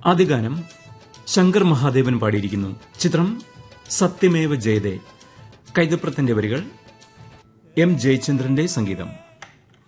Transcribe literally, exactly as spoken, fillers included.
ആദ്യ ഗാനം ശങ്കർ മഹാദേവൻ പാടിയിരിക്കുന്നു. ചിത്രം സത്യമേവ ജയതേ. കൈതപ്രത്തിന്റെ വരികൾ, എം ജയചന്ദ്രന്റെ സംഗീതം.